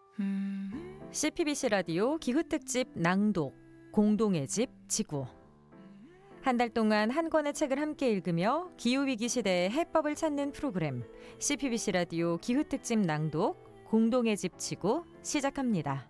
CPBC 라디오 기후특집 낭독 공동의 집 지구. 한 달 동안 한 권의 책을 함께 읽으며 기후위기 시대의 해법을 찾는 프로그램 CPBC 라디오 기후특집 낭독 공동의 집 지구 시작합니다.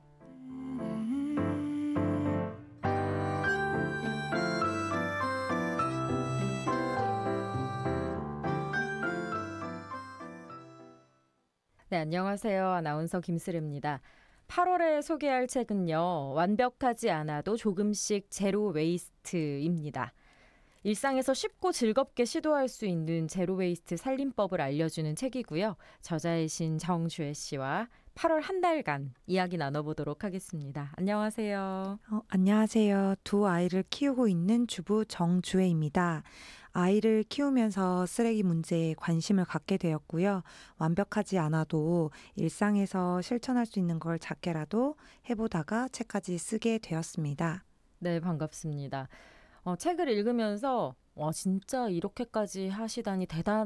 네, 안녕하세요. 아나운서 김슬입니다. 8월에 소개할 책은요, 완벽하지 않아도 조금씩 제로 웨이스트입니다. 일상에서 쉽고 즐겁게 시도할 수 있는 제로 웨이스트 살림법을 알려주는 책이고요. 저자이신 정주혜 씨와 8월 한 달간 이야기 나눠보도록 하겠습니다. 안녕하세요. 안녕하세요. 두 아이를 키우고 있는 주부 정주혜입니다. 아이를 키우면서 쓰레기 문제에 관심을 갖게 되었고요. 완벽하지 않아도 일상에서 실천할 수 있는 걸 작게라도 해보다가 책까지 쓰게 되었습니다. 네, 반갑습니다. 책을 읽으면서 진짜 이렇게까지 하시다니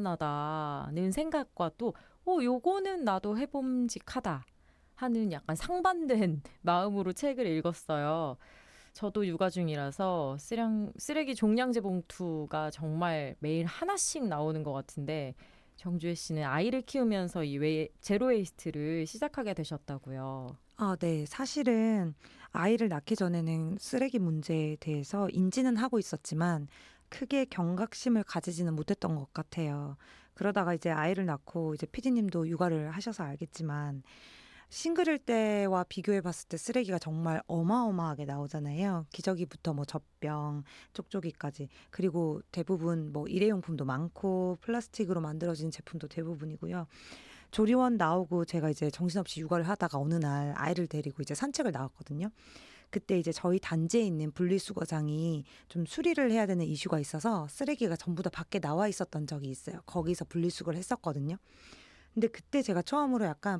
대단하다는 생각과 또 요거는 나도 해봄직하다 하는 약간 상반된 마음으로 책을 읽었어요. 저도 육아 중이라서 쓰레기 종량제 봉투가 정말 매일 하나씩 나오는 것 같은데 정주혜 씨는 아이를 키우면서 이 제로 웨이스트를 시작하게 되셨다고요. 네. 사실은 아이를 낳기 전에는 쓰레기 문제에 대해서 인지는 하고 있었지만 크게 경각심을 가지지는 못했던 것 같아요. 그러다가 이제 아이를 낳고 이제 PD님도 육아를 하셔서 알겠지만 싱글일 때와 비교해 봤을 때 쓰레기가 정말 어마어마하게 나오잖아요. 기저귀부터 뭐 젖병, 쪽쪽이까지. 그리고 대부분 뭐 일회용품도 많고 플라스틱으로 만들어진 제품도 대부분이고요. 조리원 나오고 제가 이제 정신없이 육아를 하다가 어느 날 아이를 데리고 이제 산책을 나왔거든요. 그때 이제 저희 단지에 있는 분리수거장이 좀 수리를 해야 되는 이슈가 있어서 쓰레기가 전부 다 밖에 나와 있었던 적이 있어요. 거기서 분리수거를 했었거든요. 근데 그때 제가 처음으로 약간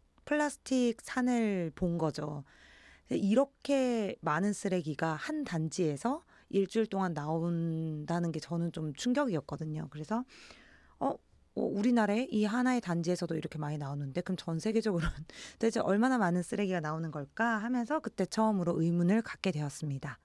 플라스틱 산을 본 거죠. 이렇게 많은 쓰레기가 한 단지에서 일주일 동안 나온다는 게 저는 좀 충격이었거든요. 그래서 우리나라의 이 하나의 단지에서도 이렇게 많이 나오는데 그럼 전 세계적으로는 도대체 얼마나 많은 쓰레기가 나오는 걸까 하면서 그때 처음으로 의문을 갖게 되었습니다.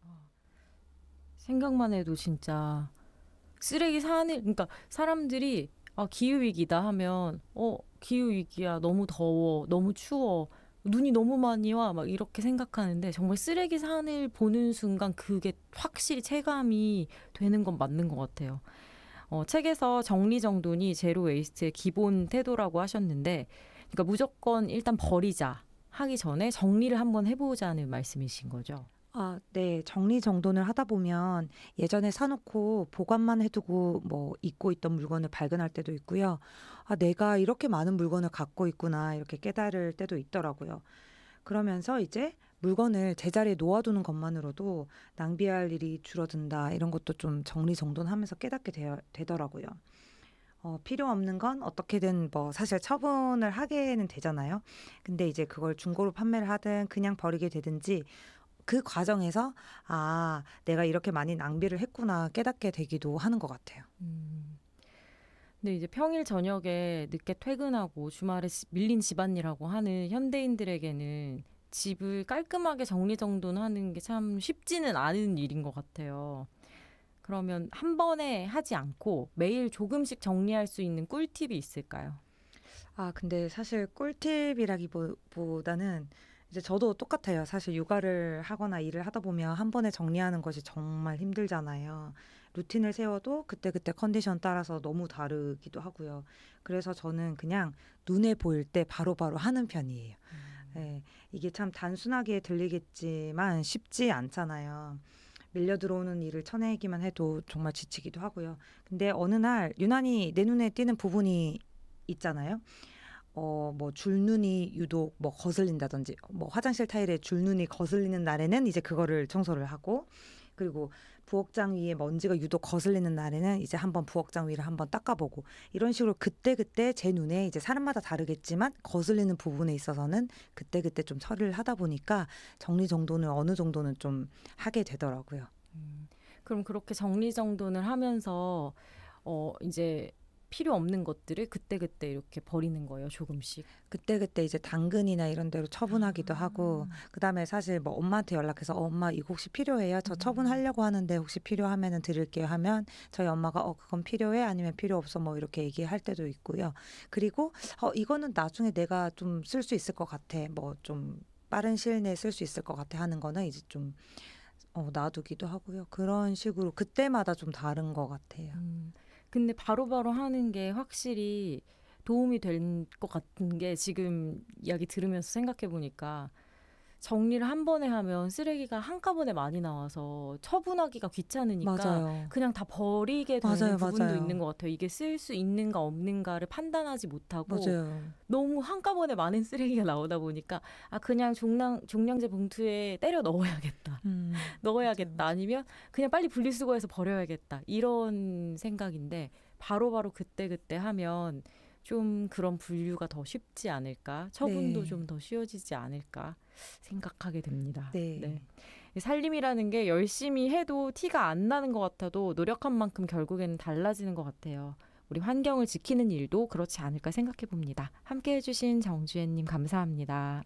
생각만 해도 진짜 쓰레기 그러니까 사람들이 기후위기다 하면 기후위기야, 너무 더워, 너무 추워, 눈이 너무 많이 와, 막 이렇게 생각하는데 정말 쓰레기 산을 보는 순간 그게 확실히 체감이 되는 건 맞는 것 같아요. 책에서 정리정돈이 제로 웨이스트의 기본 태도라고 하셨는데, 그러니까 무조건 일단 버리자 하기 전에 정리를 한번 해보자는 말씀이신 거죠? 네. 정리정돈을 하다 보면 예전에 사놓고 보관만 해두고 뭐 잊고 있던 물건을 발견할 때도 있고요. 내가 이렇게 많은 물건을 갖고 있구나 이렇게 깨달을 때도 있더라고요. 그러면서 이제 물건을 제자리에 놓아두는 것만으로도 낭비할 일이 줄어든다 이런 것도 좀 정리정돈하면서 깨닫게 되더라고요. 필요 없는 건 어떻게든 뭐 사실 처분을 하게는 되잖아요. 근데 이제 그걸 중고로 판매를 하든 그냥 버리게 되든지 그 과정에서 내가 이렇게 많이 낭비를 했구나 깨닫게 되기도 하는 것 같아요. 근데 이제 평일 저녁에 늦게 퇴근하고 주말에 밀린 집안일하고 하는 현대인들에게는 집을 깔끔하게 정리정돈하는 게 참 쉽지는 않은 일인 것 같아요. 그러면 한 번에 하지 않고 매일 조금씩 정리할 수 있는 꿀팁이 있을까요? 근데 사실 꿀팁이라기보다는 이제 저도 똑같아요. 사실 육아를 하거나 일을 하다 보면 한 번에 정리하는 것이 정말 힘들잖아요. 루틴을 세워도 그때그때 컨디션 따라서 너무 다르기도 하고요. 그래서 저는 그냥 눈에 보일 때 바로바로 하는 편이에요. 네, 이게 참 단순하게 들리겠지만 쉽지 않잖아요. 밀려 들어오는 일을 쳐내기만 해도 정말 지치기도 하고요. 근데 어느 날 유난히 내 눈에 띄는 부분이 있잖아요. 뭐 줄눈이 유독 뭐 거슬린다든지 뭐 화장실 타일에 줄눈이 거슬리는 날에는 이제 그거를 청소를 하고 그리고 부엌장 위에 먼지가 유독 거슬리는 날에는 이제 한번 부엌장 위를 한번 닦아보고 이런 식으로 그때그때 제 눈에 이제 사람마다 다르겠지만 거슬리는 부분에 있어서는 그때그때 좀 처리를 하다 보니까 정리정돈을 어느 정도는 좀 하게 되더라고요. 그럼 그렇게 정리정돈을 하면서 이제 필요 없는 것들을 그때그때 이렇게 버리는 거예요, 조금씩. 그때그때 이제 당근이나 이런 데로 처분하기도 하고, 아. 그다음에 사실 뭐 엄마한테 연락해서 엄마 이거 혹시 필요해요? 저 음. 처분하려고 하는데 혹시 필요하면은 드릴게요 하면 저희 엄마가 그건 필요해? 아니면 필요 없어? 뭐 이렇게 얘기할 때도 있고요. 그리고 이거는 나중에 내가 좀 쓸 수 있을 것 같아. 뭐 좀 빠른 시일 내에 쓸 수 있을 것 같아 하는 거는 이제 좀 놔두기도 하고요. 그런 식으로 그때마다 좀 다른 것 같아요. 근데 바로바로 하는 게 확실히 도움이 될 것 같은 게 지금 이야기 들으면서 생각해 보니까 정리를 한 번에 하면 쓰레기가 한꺼번에 많이 나와서 처분하기가 귀찮으니까 맞아요. 그냥 다 버리게 되는 맞아요, 부분도 맞아요. 있는 것 같아요. 이게 쓸 수 있는가 없는가를 판단하지 못하고 맞아요. 너무 한꺼번에 많은 쓰레기가 나오다 보니까 그냥 종량제 봉투에 때려 넣어야겠다. 넣어야겠다. 맞아요. 아니면 그냥 빨리 분리수거해서 버려야겠다. 이런 생각인데 바로바로 그때그때 하면 좀 그런 분류가 더 쉽지 않을까? 처분도 네. 좀 더 쉬워지지 않을까 생각하게 됩니다. 네. 네. 살림이라는 게 열심히 해도 티가 안 나는 것 같아도 노력한 만큼 결국에는 달라지는 것 같아요. 우리 환경을 지키는 일도 그렇지 않을까 생각해 봅니다. 함께 해주신 정주혜님 감사합니다.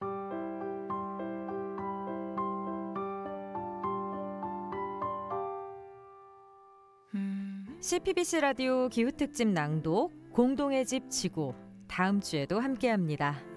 CPBC 라디오 기후특집 낭독 공동의 집 지구 다음 주에도 함께합니다.